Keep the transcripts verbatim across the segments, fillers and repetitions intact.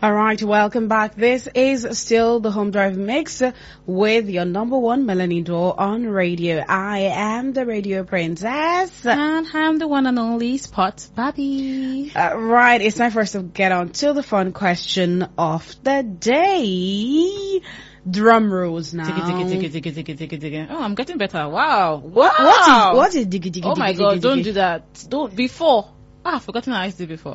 All right, welcome back. This is still the Home Drive Mix with your number one Melanie Dore on radio. I am the radio princess. And I'm the one and only Spot Babby. Uh, right, it's time for us to get on to the fun question of the day. Drum rolls now. Diggy, diggy, diggy, diggy, diggy, diggy, diggy. Oh, I'm getting better. Wow. Wow. What, what is, what is diggy, diggy, Oh my diggy, God, diggy, don't diggy? do that. Don't, before. Ah, I've forgotten how I used to do before.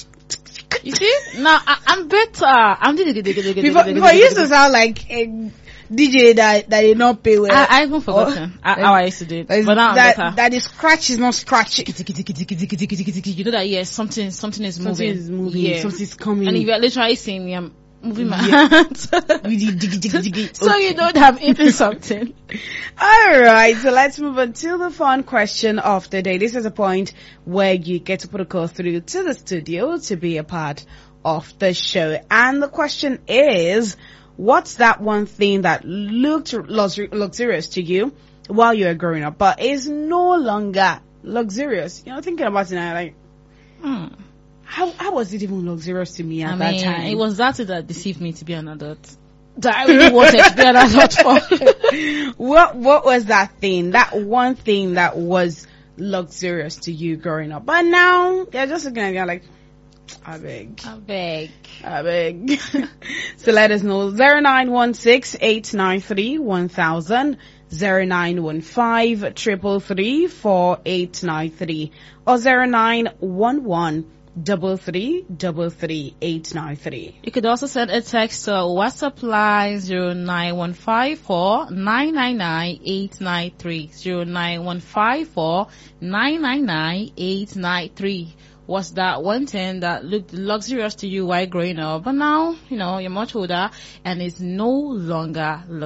You see? Now, I, I'm better. I'm diggy, diggy, diggy, diggy, Before, diggy, before diggy, you used diggy. to sound like a D J that, that did not pay well. I, I even forgotten Oh. how I used to do it. That, But now I'm that, better. that the scratch is not scratching. You know that, yes, something, something is moving. Something is moving. Yeah. Something's coming. And if you're literally seeing me, I'm moving my Yeah. hands. Diggy, diggy, diggy, diggy. So Okay. you know that I'm eating something. All right, so let's move on to the fun question of the day. This is a point where you get to put a call through to the studio to be a part of the show. And the question is, what's that one thing that looked luxur- luxurious to you while you were growing up, but is no longer luxurious? You know, thinking about it now, like, Hmm. how, how was it even luxurious to me at I that mean, time? it was that that deceived me to be an adult. That I really wanted to be an adult for. What what was that thing? That one thing that was luxurious to you growing up, but now you're just looking at it like, I beg, I beg. I beg. So let us know zero nine one six eight nine three one thousand, zero nine one five triple three four eight nine three, or zero nine one one double three double three eight nine three. You could also send a text to WhatsApp line zero nine one five four nine nine nine eight nine three, zero nine one five four nine nine nine eight nine three. What's that one thing that looked luxurious to you while growing up, but now, you know, you're much older and it's no longer luxurious?